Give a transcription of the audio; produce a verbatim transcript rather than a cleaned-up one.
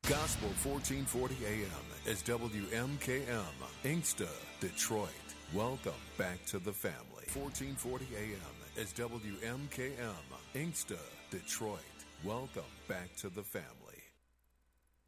Gospel fourteen forty A M is W M K M, Inkster, Detroit. Welcome back to the family. fourteen forty A M is W M K M, Inkster, Detroit. Welcome back to the family.